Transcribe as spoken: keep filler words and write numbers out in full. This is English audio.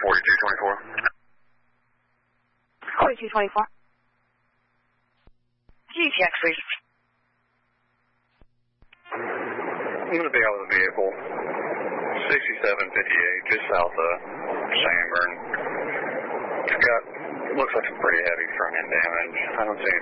forty-two twenty-four. forty-two twenty-four. G T X, please. I'm going to be out with a vehicle, sixty-seven fifty-eight, just south of Sanborn. It's got, looks like some pretty heavy front end damage. I don't see anybody.